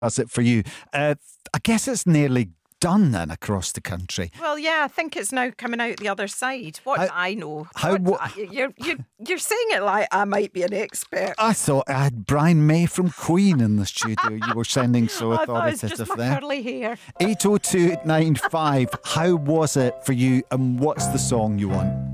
That's it for you. I guess it's nearly done then across the country. Well, yeah, I think it's now coming out the other side. What do I know? You're saying it like I might be an expert. I thought I had Brian May from Queen in the studio. You were sounding so I thought it was authoritative just my there. curly hair. 80295. How was it for you, and what's the song you want?